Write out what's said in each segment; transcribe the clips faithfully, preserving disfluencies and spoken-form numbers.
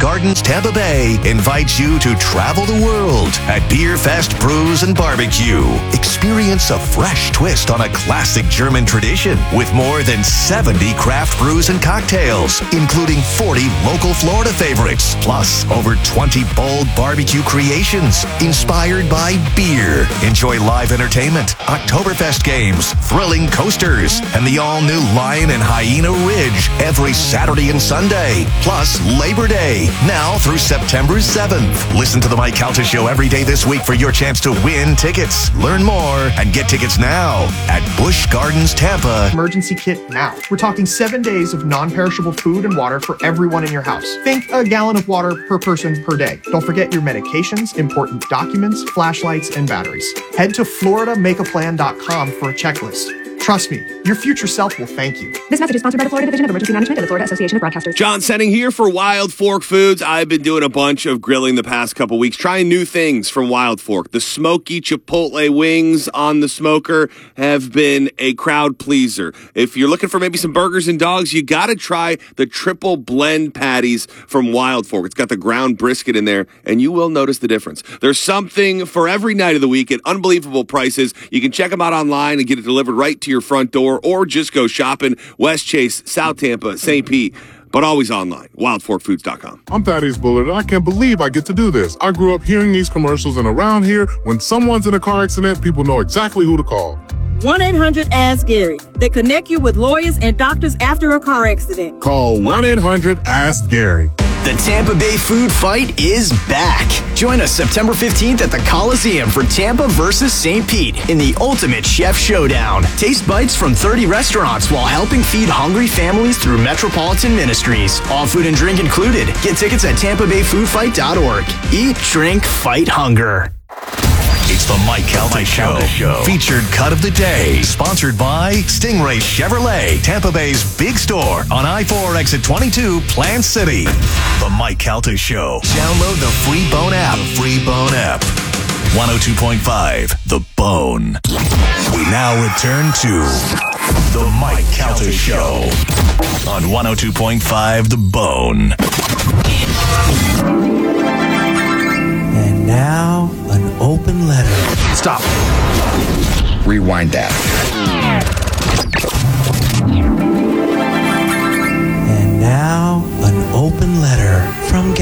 Gardens Tampa Bay invites you to travel the world at Beer Fest Brews and Barbecue. Experience a fresh twist on a classic German tradition with more than seventy craft brews and cocktails, including forty local Florida favorites, plus over twenty bold barbecue creations inspired by beer. Enjoy live entertainment, Oktoberfest games, thrilling coasters, and the all-new Lion and Hyena Ridge every Saturday and Sunday, plus Labor Day, now through September seventh. Listen to The Mike Calta Show every day this week for your chance to win tickets. Learn more and get tickets now at Busch Gardens Tampa. Emergency kit now. We're talking seven days of non-perishable food and water for everyone in your house. Think a gallon of water per person per day. Don't forget your medications, important documents, flashlights, and batteries. Head to Florida Make A Plan dot com for a checklist. Trust me, your future self will thank you. This message is sponsored by the Florida Division of Emergency Management and the Florida Association of Broadcasters. John Senning here for Wild Fork Foods. I've been doing a bunch of grilling the past couple weeks, trying new things from Wild Fork. The smoky Chipotle wings on the smoker have been a crowd pleaser. If you're looking for maybe some burgers and dogs, you got to try the triple blend patties from Wild Fork. It's got the ground brisket in there, and you will notice the difference. There's something for every night of the week at unbelievable prices. You can check them out online and get it delivered right to your front door, or just go shopping West Chase, South Tampa, Saint Pete, but always online. wild fork foods dot com. I'm Thaddeus Bullard, and I can't believe I get to do this. I grew up hearing these commercials, and around here, when someone's in a car accident, people know exactly who to call. one eight hundred ask Gary. They connect you with lawyers and doctors after a car accident. Call one eight hundred ask Gary. The Tampa Bay Food Fight is back. Join us September fifteenth at the Coliseum for Tampa versus Saint Pete in the Ultimate Chef Showdown. Taste bites from thirty restaurants while helping feed hungry families through Metropolitan Ministries. All food and drink included. Get tickets at tampa bay food fight dot org. Eat, drink, fight hunger. It's the Mike Calta Show. Show. Featured cut of the day. Sponsored by Stingray Chevrolet, Tampa Bay's big store on I four exit twenty-two, Plant City. The Mike Calta Show. Download the free Bone app. The free Bone app. one oh two point five, The Bone. We now return to the Mike Calta Show on one oh two point five, The Bone. And now, an open letter. Stop. Rewind that. And now, an open letter from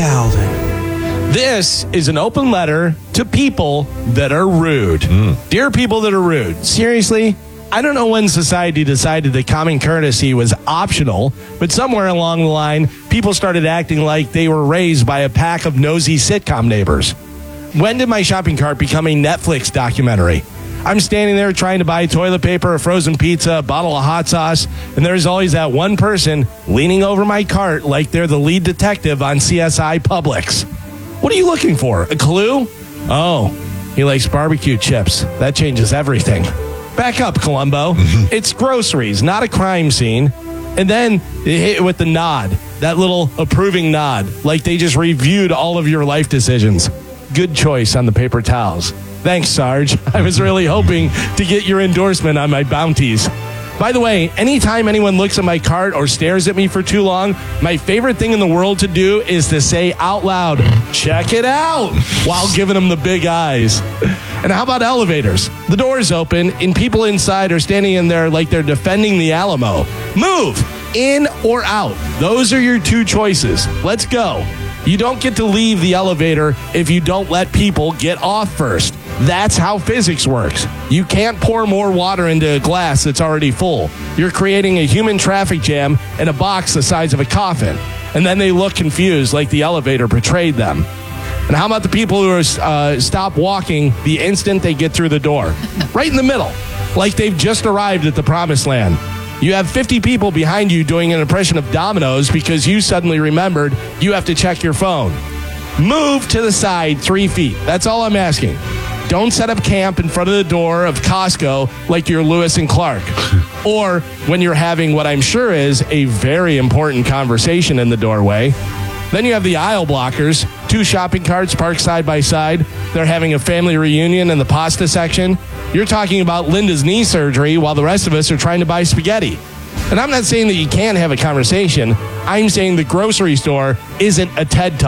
Galvin. This is an open letter to people that are rude. Mm. Dear people that are rude, seriously, I don't know when society decided that common courtesy was optional, but somewhere along the line, people started acting like they were raised by a pack of nosy sitcom neighbors. When did my shopping cart become a Netflix documentary? I'm standing there trying to buy toilet paper, a frozen pizza, a bottle of hot sauce, and there's always that one person leaning over my cart like they're the lead detective on C S I Publix. What are you looking for? A clue? Oh, he likes barbecue chips. That changes everything. Back up, Columbo. It's groceries, not a crime scene. And then they hit it with the nod, that little approving nod, like they just reviewed all of your life decisions. Good choice on the paper towels. Thanks, Sarge. I was really hoping to get your endorsement on my bounties. By the way, anytime anyone looks at my cart or stares at me for too long, my favorite thing in the world to do is to say out loud, check it out, while giving them the big eyes. And how about elevators? The door's open and people inside are standing in there like they're defending the Alamo. Move, in or out. Those are your two choices. Let's go. You don't get to leave the elevator if you don't let people get off first. That's how physics works. You can't pour more water into a glass that's already full. You're creating a human traffic jam in a box the size of a coffin. And then they look confused like the elevator betrayed them. And how about the people who are, uh, stop walking the instant they get through the door? Right in the middle, like they've just arrived at the promised land. You have fifty people behind you doing an impression of Domino's because you suddenly remembered you have to check your phone. Move to the side three feet. That's all I'm asking. Don't set up camp in front of the door of Costco like you're Lewis and Clark. Or when you're having what I'm sure is a very important conversation in the doorway. Then you have the aisle blockers, two shopping carts parked side by side. They're having a family reunion in the pasta section. You're talking about Linda's knee surgery while the rest of us are trying to buy spaghetti. And I'm not saying that you can't have a conversation. I'm saying the grocery store isn't a TED Talk.